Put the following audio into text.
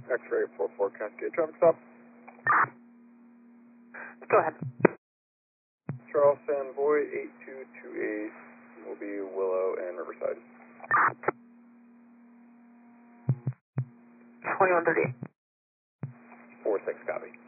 X-ray 44 Cascade traffic stop. Go ahead. Charleston Boyd 8228 will be Willow and Riverside. 2138. 46 copy.